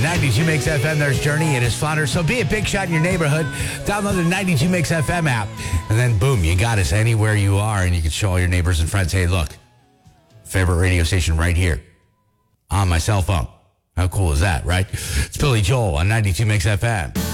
92 Mix FM, there's Journey and his founder. So be a big shot in your neighborhood. Download the 92 Mix FM app. And then, boom, you got us anywhere you are. And you can show all your neighbors and friends, hey, look, favorite radio station right here on my cell phone. How cool is that, right? It's Billy Joel on 92 Mix FM.